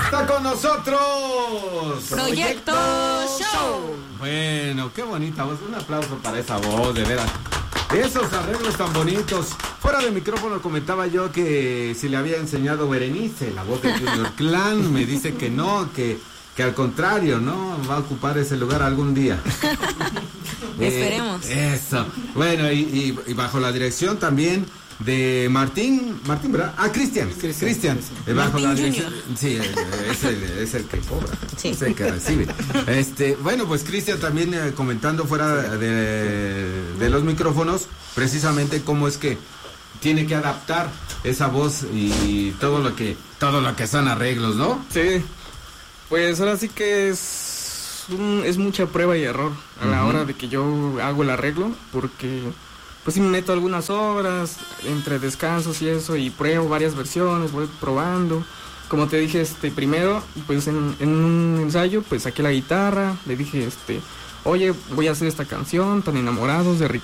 está con nosotros Proyecto Show. Bueno, qué bonita voz. Un aplauso para esa voz, de veras. Esos arreglos tan bonitos. Fuera de micrófono comentaba yo que si le había enseñado Berenice, la voz de Junior Clan. Me dice que no, que al contrario, ¿no? Va a ocupar ese lugar algún día. Esperemos. Eso. Bueno, y bajo la dirección también de Martín, ¿verdad? Ah, Cristian. Bajo la dirección. Sí, es el que cobra. Sí. Es el que recibe. Bueno, pues Cristian también comentando fuera de los micrófonos, precisamente cómo es que tiene que adaptar esa voz y todo lo que son arreglos, ¿no? Sí. Pues ahora sí que es mucha prueba y error a la hora de que yo hago el arreglo, porque pues sí me meto algunas horas entre descansos y eso, y pruebo varias versiones, voy probando. Como te dije, primero, pues en un ensayo, pues saqué la guitarra, le dije, oye, voy a hacer esta canción, Tan enamorados, de